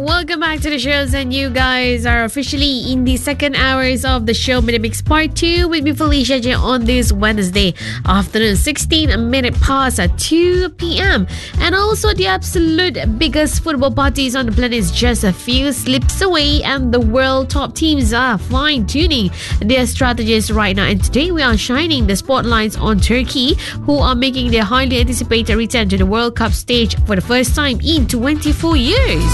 welcome back to the shows, and you guys are officially in the second hours of the show Minute Mix Part 2 with me, Felicia J, on this Wednesday afternoon, 16 minutes past 2 p.m. And also the absolute biggest football parties on the planet is just a few slips away, and the world top teams are fine-tuning their strategies right now. And today we are shining the spotlights on Turkey, who are making their highly anticipated return to the World Cup stage for the first time in 24 years.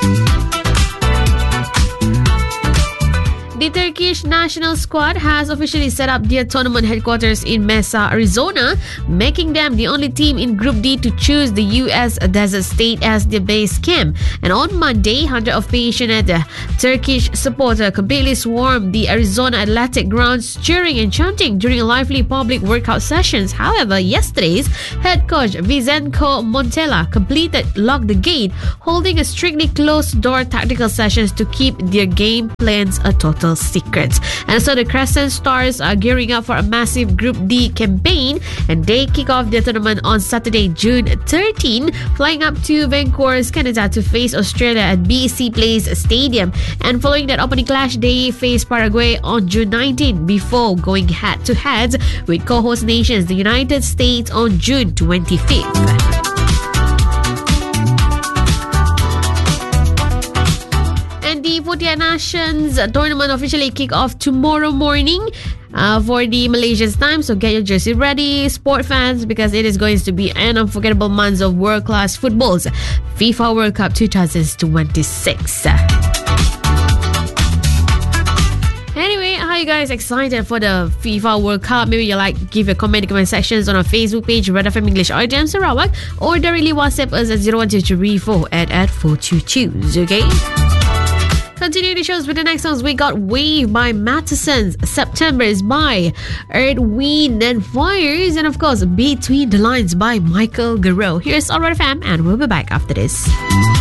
The Turkish national squad has officially set up their tournament headquarters in Mesa, Arizona, making them the only team in Group D to choose the U.S. desert state as their base camp. And on Monday, hundreds of passionate Turkish supporters completely swarmed the Arizona Athletic grounds, cheering and chanting during lively public workout sessions. However, yesterday's head coach Vizenko Montella locked the gate, holding a strictly closed-door tactical sessions to keep their game plans a total secret. And so the Crescent Stars are gearing up for a massive Group D campaign, and they kick off their tournament on Saturday, June 13, flying up to Vancouver, Canada to face Australia at BC Place Stadium. And following that opening clash, they face Paraguay on June 19 before going head-to-head with co-host nations, the United States, on June 25th. The 48 Nations tournament officially kick off tomorrow morning for the Malaysian time. So get your jersey ready, sport fans, because it is going to be an unforgettable month of world-class footballs. FIFA World Cup 2026. Anyway, are you guys excited for the FIFA World Cup? Maybe you give your comment in the comment sections on our Facebook page, Red FM English or DM Sarawak, or directly WhatsApp us at 01234 at 422. Okay? Continuing the shows with the next songs, we got Wave by Mattisons, September is by Earth, Wind and Fires, and of course Between the Lines by Michael Garreau. Here's All Right FM, and we'll be back after this.